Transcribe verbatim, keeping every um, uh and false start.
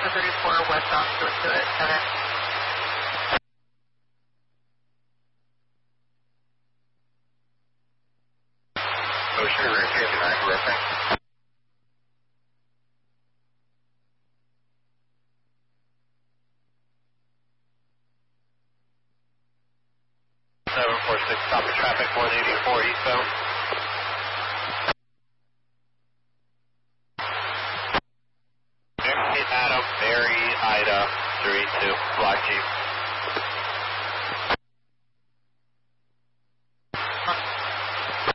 Delta thirty-four, westbound to Intuit, seven. Ocean River fifty-nine, reference. seven four six, copy traffic, one eighty-four eastbound. Mary, Adam, Mary, Ida, three two, Black Jeep.